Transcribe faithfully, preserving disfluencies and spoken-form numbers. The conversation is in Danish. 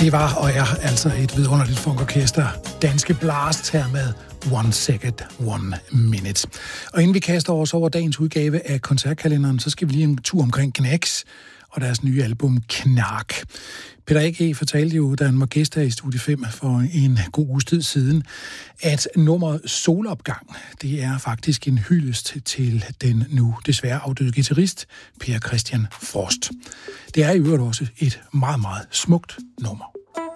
Det var og er altså et vidunderligt funkorkester. Danske Blast her med One Second, One Minute. Og inden vi kaster os over dagens udgave af koncertkalenderen, så skal vi lige en tur omkring Knacks og deres nye album Knark. Peter A G fortalte jo, da han var gæst her i Studie fem for en god uges tid siden, at nummeret Solopgang, det er faktisk en hyldest til den nu desværre afdøde guitarist Per Christian Frost. Det er i øvrigt også et meget, meget smukt nummer.